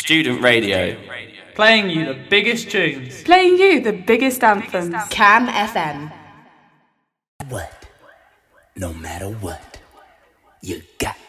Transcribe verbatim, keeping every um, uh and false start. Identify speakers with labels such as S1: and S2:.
S1: Student radio.
S2: Playing you the biggest tunes.
S3: Playing you the biggest anthems.
S4: Cam F M.
S5: What? No matter what, you got